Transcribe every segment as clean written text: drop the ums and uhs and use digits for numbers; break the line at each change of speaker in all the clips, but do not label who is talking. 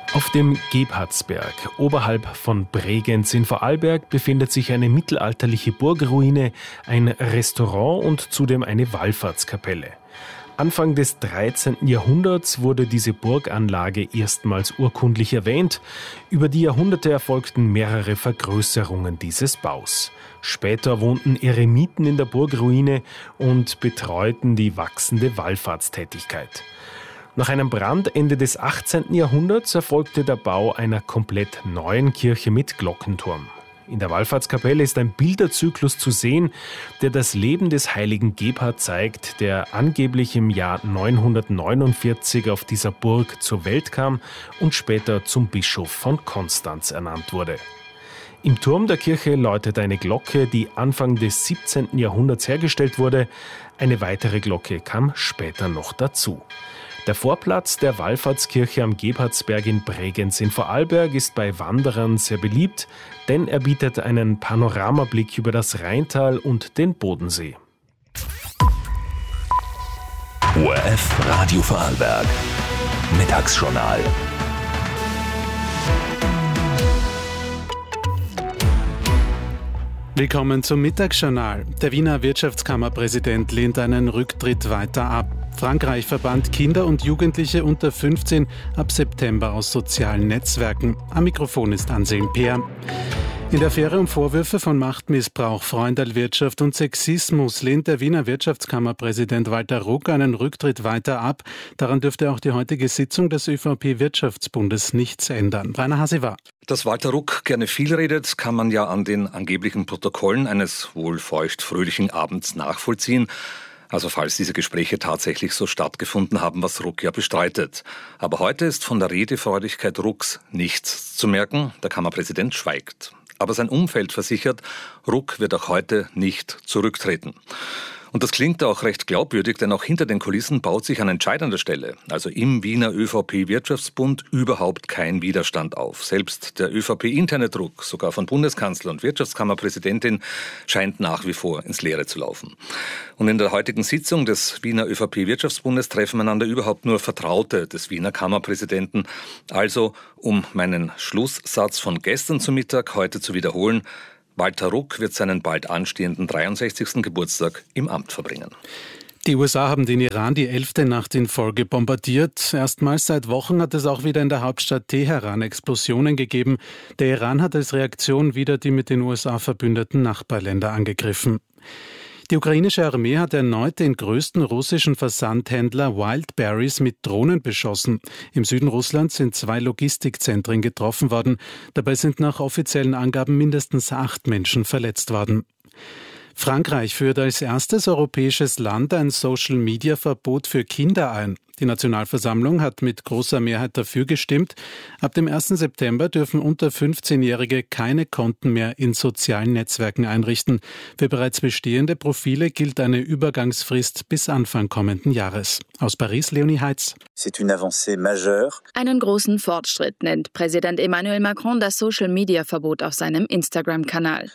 Auf dem Gebhardsberg, oberhalb von Bregenz in Vorarlberg, befindet sich eine mittelalterliche Burgruine, ein Restaurant und zudem eine Wallfahrtskapelle. Anfang des 13. Jahrhunderts wurde diese Burganlage erstmals urkundlich erwähnt. Über die Jahrhunderte erfolgten mehrere Vergrößerungen dieses Baus. Später wohnten Eremiten in der Burgruine und betreuten die wachsende Wallfahrtstätigkeit. Nach einem Brand Ende des 18. Jahrhunderts erfolgte der Bau einer komplett neuen Kirche mit Glockenturm. In der Wallfahrtskapelle ist ein Bilderzyklus zu sehen, der das Leben des heiligen Gebhard zeigt, der angeblich im Jahr 949 auf dieser Burg zur Welt kam und später zum Bischof von Konstanz ernannt wurde. Im Turm der Kirche läutet eine Glocke, die Anfang des 17. Jahrhunderts hergestellt wurde. Eine weitere Glocke kam später noch dazu. Der Vorplatz der Wallfahrtskirche am Gebhardsberg in Bregenz in Vorarlberg ist bei Wanderern sehr beliebt, denn er bietet einen Panoramablick über das Rheintal und den Bodensee.
ORF Radio Vorarlberg. Mittagsjournal.
Willkommen zum Mittagsjournal. Der Wiener Wirtschaftskammerpräsident lehnt einen Rücktritt weiter ab. Frankreich verbannt Kinder und Jugendliche unter 15 ab September aus sozialen Netzwerken. Am Mikrofon ist Anselm Peer. In der Affäre um Vorwürfe von Machtmissbrauch, Freundalwirtschaft und Sexismus lehnt der Wiener Wirtschaftskammerpräsident Walter Ruck einen Rücktritt weiter ab. Daran dürfte auch die heutige Sitzung des ÖVP-Wirtschaftsbundes nichts ändern. Rainer Hase.
Dass Walter Ruck gerne viel redet, kann man ja an den angeblichen Protokollen eines wohl feucht-fröhlichen Abends nachvollziehen. Also falls diese Gespräche tatsächlich so stattgefunden haben, was Ruck ja bestreitet. Aber heute ist von der Redefreudigkeit Rucks nichts zu merken. Der Kammerpräsident schweigt. Aber sein Umfeld versichert, Ruck wird auch heute nicht zurücktreten. Und das klingt auch recht glaubwürdig, denn auch hinter den Kulissen baut sich an entscheidender Stelle, also im Wiener ÖVP-Wirtschaftsbund, überhaupt kein Widerstand auf. Selbst der ÖVP-interne Druck, sogar von Bundeskanzler und Wirtschaftskammerpräsidentin, scheint nach wie vor ins Leere zu laufen. Und in der heutigen Sitzung des Wiener ÖVP-Wirtschaftsbundes treffen einander überhaupt nur Vertraute des Wiener Kammerpräsidenten. Also, um meinen Schlusssatz von gestern zu Mittag heute zu wiederholen: Walter Ruck wird seinen bald anstehenden 63. Geburtstag im Amt verbringen.
Die USA haben den Iran die 11. Nacht in Folge bombardiert. Erstmals seit Wochen hat es auch wieder in der Hauptstadt Teheran Explosionen gegeben. Der Iran hat als Reaktion wieder die mit den USA verbündeten Nachbarländer angegriffen. Die ukrainische Armee hat erneut den größten russischen Versandhändler Wildberries mit Drohnen beschossen. Im Süden Russlands sind 2 Logistikzentren getroffen worden. Dabei sind nach offiziellen Angaben mindestens 8 Menschen verletzt worden. Frankreich führt als erstes europäisches Land ein Social-Media-Verbot für Kinder ein. Die Nationalversammlung hat mit großer Mehrheit dafür gestimmt. Ab dem 1. September dürfen unter 15-Jährige keine Konten mehr in sozialen Netzwerken einrichten. Für bereits bestehende Profile gilt eine Übergangsfrist bis Anfang kommenden Jahres. Aus Paris, Leonie Heitz.
Einen großen Fortschritt nennt Präsident Emmanuel Macron das Social-Media-Verbot auf seinem Instagram-Kanal.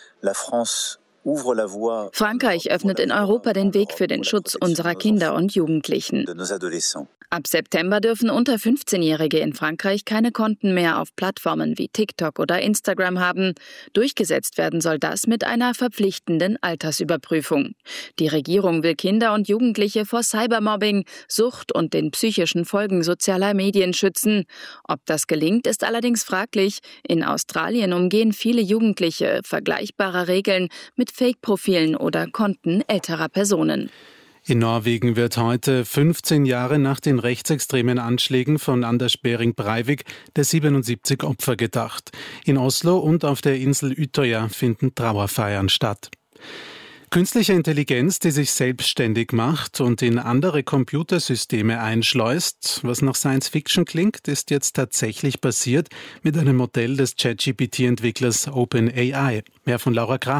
Frankreich öffnet in Europa den Weg für den Schutz unserer Kinder und Jugendlichen. Ab September dürfen unter 15-Jährige in Frankreich keine Konten mehr auf Plattformen wie TikTok oder Instagram haben. Durchgesetzt werden soll das mit einer verpflichtenden Altersüberprüfung. Die Regierung will Kinder und Jugendliche vor Cybermobbing, Sucht und den psychischen Folgen sozialer Medien schützen. Ob das gelingt, ist allerdings fraglich. In Australien umgehen viele Jugendliche vergleichbare Regeln mit Fake-Profilen oder Konten älterer Personen.
In Norwegen wird heute, 15 Jahre nach den rechtsextremen Anschlägen von Anders Behring Breivik, der 77 Opfer gedacht. In Oslo und auf der Insel Utøya finden Trauerfeiern statt. Künstliche Intelligenz, die sich selbstständig macht und in andere Computersysteme einschleust, was nach Science Fiction klingt, ist jetzt tatsächlich passiert mit einem Modell des ChatGPT-Entwicklers OpenAI. Mehr von Laura Graf.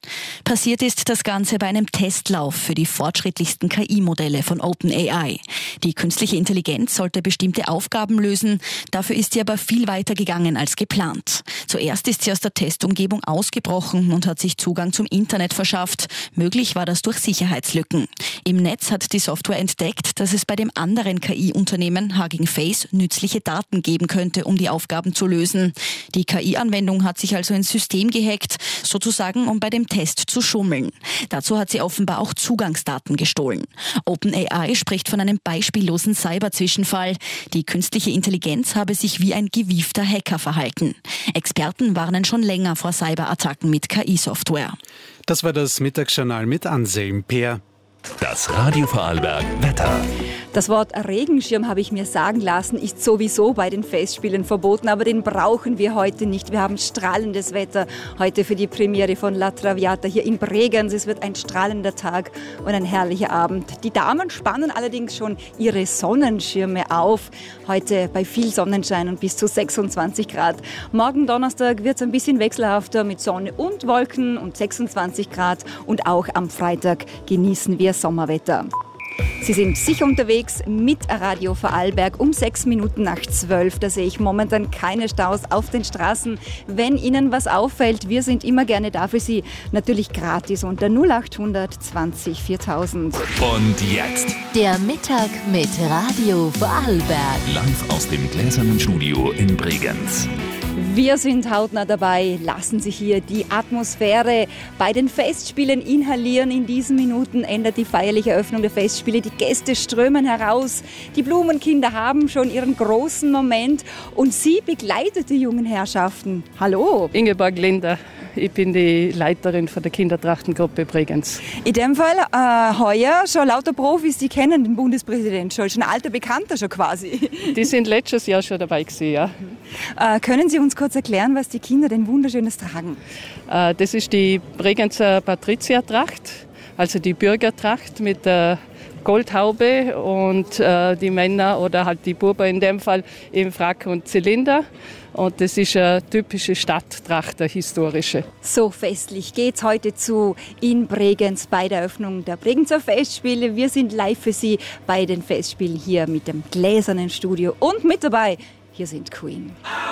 Passiert ist das Ganze bei einem Testlauf für die fortschrittlichsten KI-Modelle von OpenAI. Die künstliche Intelligenz sollte bestimmte Aufgaben lösen, dafür ist sie aber viel weiter gegangen als geplant. Zuerst ist sie aus der Testumgebung ausgebrochen und hat sich Zugang zum Internet verschafft. Möglich war das durch Sicherheitslücken. Im Netz hat die Software entdeckt, dass es bei dem anderen KI-Unternehmen Hugging Face nützliche Daten geben könnte, um die Aufgaben zu lösen. Die KI-Anwendung hat sich also ins System gehackt, sozusagen um bei dem Test zu schummeln. Dazu hat sie offenbar auch Zugangsdaten gestohlen. OpenAI spricht von einem beispiellosen Cyberzwischenfall. Die künstliche Intelligenz habe sich wie ein gewiefter Hacker verhalten. Experten warnen schon länger vor Cyberattacken mit KI-Software.
Das war das Mittagsjournal mit Anselm Peer.
Das Radio Vorarlberg Wetter.
Das Wort Regenschirm, habe ich mir sagen lassen, ist sowieso bei den Festspielen verboten, aber den brauchen wir heute nicht. Wir haben strahlendes Wetter heute für die Premiere von La Traviata hier in Bregenz. Es wird ein strahlender Tag und ein herrlicher Abend. Die Damen spannen allerdings schon ihre Sonnenschirme auf. Heute bei viel Sonnenschein und bis zu 26 Grad. Morgen Donnerstag wird es ein bisschen wechselhafter mit Sonne und Wolken und 26 Grad. Und auch am Freitag genießen wir Sommerwetter. Sie sind sicher unterwegs mit Radio Vorarlberg um 6 Minuten nach 12. Da sehe ich momentan keine Staus auf den Straßen. Wenn Ihnen was auffällt, wir sind immer gerne da für Sie. Natürlich gratis unter 0800 20 4000.
Und jetzt
der Mittag mit Radio Vorarlberg.
live aus dem gläsernen Studio in Bregenz.
Wir sind hautnah dabei, lassen Sie hier die Atmosphäre bei den Festspielen inhalieren. In diesen Minuten ändert die feierliche Eröffnung der Festspiele. Die Gäste strömen heraus. Die Blumenkinder haben schon ihren großen Moment. Und Sie begleitet die jungen Herrschaften. Hallo.
Ingeborg Linder. Ich bin die Leiterin von der Kindertrachtengruppe Bregenz.
In dem Fall heuer schon lauter Profis, die kennen den Bundespräsidenten schon. Schon ein alter Bekannter schon quasi.
Die sind letztes Jahr schon dabei gewesen, ja.
Können Sie uns kurz erklären, was die Kinder denn Wunderschönes tragen?
Das ist die Bregenzer Patriziertracht, also die Bürgertracht mit der Goldhaube und die Männer oder halt die Buben in dem Fall im Frack und Zylinder. Und das ist eine typische Stadttracht, eine historische.
So festlich geht's heute zu in Bregenz bei der Eröffnung der Bregenzer Festspiele. Wir sind live für Sie bei den Festspielen hier mit dem gläsernen Studio und mit dabei. Hier sind Queen.